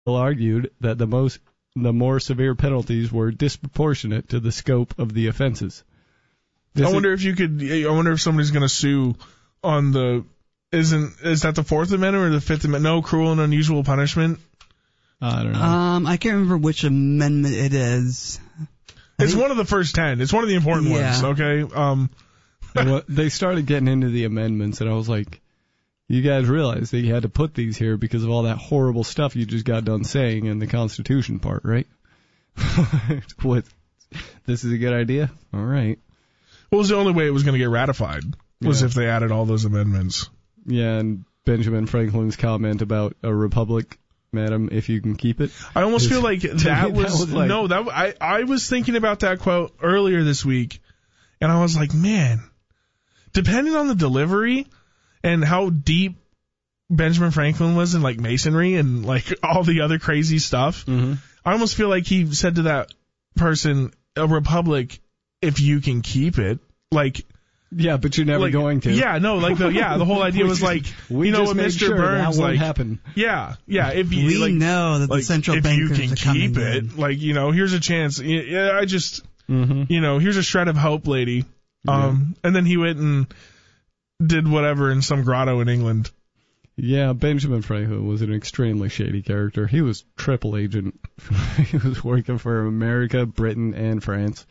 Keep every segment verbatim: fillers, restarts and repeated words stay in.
argued that the most the more severe penalties were disproportionate to the scope of the offenses. This I wonder is, if you could. I wonder if somebody's going to sue on the. Isn't is that the Fourth Amendment or the Fifth Amendment? No, cruel and unusual punishment. I don't know. Um, I can't remember which amendment it is. I It's think, one of the first ten. It's one of the important Yeah. ones. Okay. Um. Well, they started getting into the amendments, and I was like, you guys realize that you had to put these here because of all that horrible stuff you just got done saying in the Constitution part, right? What? This is a good idea? All right. What was the only way it was going to get ratified? Was Yeah. if they added all those amendments. Yeah, and Benjamin Franklin's comment about a republic, madam, if you can keep it. I almost Is- feel like to that me, that was, was like- no. That I I was thinking about that quote earlier this week, and I was like, man, depending on the delivery and how deep Benjamin Franklin was in like masonry and like all the other crazy stuff, Mm-hmm. I almost feel like he said to that person, a republic, if you can keep it, like. Yeah, but you're never like, going to. Yeah, no, like the yeah, the whole idea We was just- like, we you know, just what made Mister sure that Burns, won't like, happen. yeah, yeah, if you we like, know that like, the central if bankers you can are coming keep in. it, like, you know, here's a chance. Yeah, yeah, I just, Mm-hmm. you know, here's a shred of hope, lady. Um, and then he went and did whatever in some grotto in England. Yeah, Benjamin Franklin was an extremely shady character. He was triple agent. He was working for America, Britain, and France.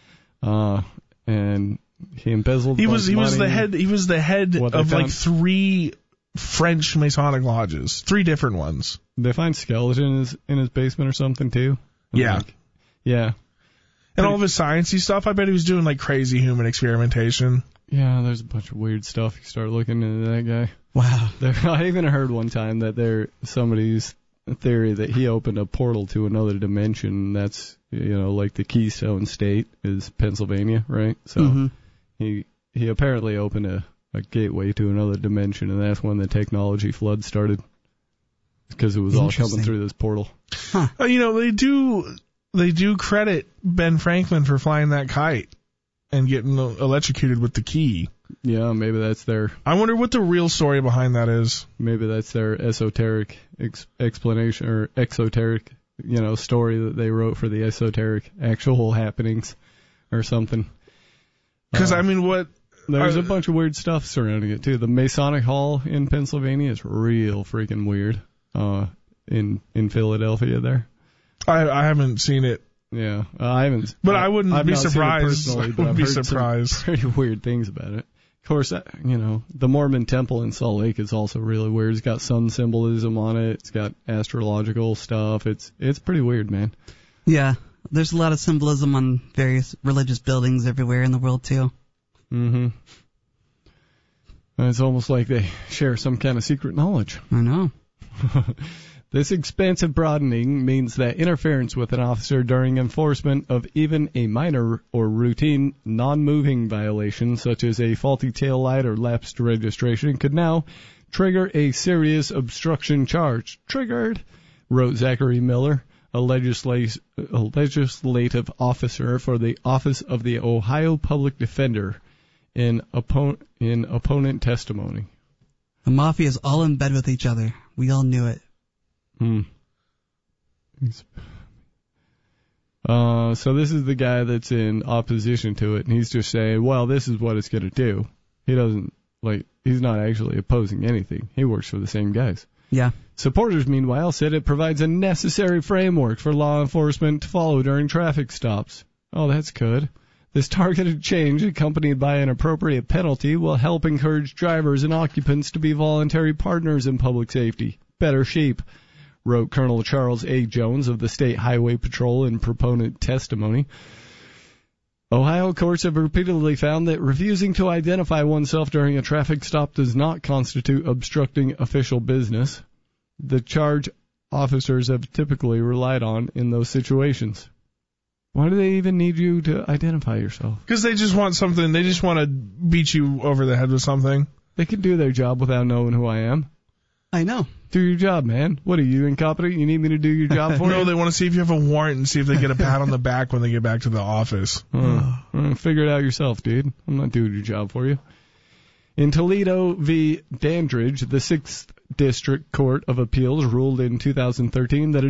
Uh, and he embezzled. He a bunch was of he was money. the head he was the head What they of like found- three French Masonic lodges, three different ones. They find skeleton in his in his basement or something too. I'm Yeah. like, yeah, And all of his sciencey stuff, I bet he was doing like crazy human experimentation. yeah. There's a bunch of weird stuff. You start looking into that guy. Wow. There, I even heard one time that there somebody's theory that he opened a portal to another dimension. That's, you know, like the Keystone State is Pennsylvania, right? So Mhm. he he apparently opened a, a gateway to another dimension, and that's when the technology flood started, because it was all coming Interesting. through this portal. Uh, you know, they do they do credit Ben Franklin for flying that kite and getting electrocuted with the key. Yeah, maybe that's their I wonder what the real story behind that is. maybe that's their esoteric ex- explanation or exoteric, you know, story that they wrote for the esoteric actual happenings or something. Because, Uh, I mean, what... There's uh, a bunch of weird stuff surrounding it too. The Masonic Hall in Pennsylvania is real freaking weird. Uh, in in Philadelphia there. I, I haven't seen it. Yeah, uh, I haven't. But I wouldn't I've be not seen it surprised. personally, I but wouldn't I've be heard some surprised. pretty weird things about it. Of course, uh, you know, the Mormon Temple in Salt Lake is also really weird. It's got sun symbolism on it. It's got astrological stuff. It's it's pretty weird, man. Yeah. There's a lot of symbolism on various religious buildings everywhere in the world, too. Mm-hmm. And it's almost like they share some kind of secret knowledge. I know. This expansive broadening means that interference with an officer during enforcement of even a minor or routine non-moving violation, such as a faulty tail light or lapsed registration, could now trigger a serious obstruction charge. Triggered, wrote Zachary Miller, a, legislat- a legislative officer for the Office of the Ohio Public Defender, in, oppo- in opponent testimony. The mafia is all in bed with each other. We all knew it. Hmm. Uh, so this is the guy that's in opposition to it, and he's just saying, well, this is what it's going to do. He doesn't, like, he's not actually opposing anything. He works for the same guys. Yeah. Supporters, meanwhile, said it provides a necessary framework for law enforcement to follow during traffic stops. Oh, that's good. This targeted change, accompanied by an appropriate penalty, will help encourage drivers and occupants to be voluntary partners in public safety. Better shape, wrote Colonel Charles A. Jones of the State Highway Patrol in proponent testimony. Ohio courts have repeatedly found that refusing to identify oneself during a traffic stop does not constitute obstructing official business. The charge officers have typically relied on in those situations. Why do they even need you to identify yourself? Because they just want something. They just want to beat you over the head with something. They can do their job without knowing who I am. I know. Do your job, man. What are you, incompetent? You need me to do your job for you? No, they want to see if you have a warrant and see if they get a pat on the back when they get back to the office. Uh, uh, figure it out yourself, dude. I'm not doing your job for you. In Toledo v. Dandridge, the sixth District Court of Appeals ruled in two thousand thirteen that a